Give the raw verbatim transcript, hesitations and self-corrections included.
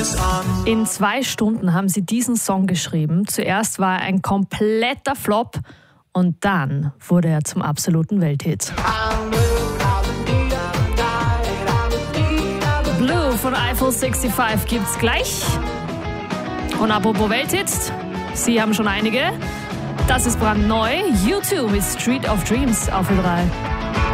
In zwei Stunden haben sie diesen Song geschrieben. Zuerst war er ein kompletter Flop und dann wurde er zum absoluten Welthit. Blue von Eiffel sechsundsiebzig gibt's gleich. Und apropos Welthits, Sie haben schon einige. Das ist brandneu. U zwei mit Street of Dreams auf Ö drei.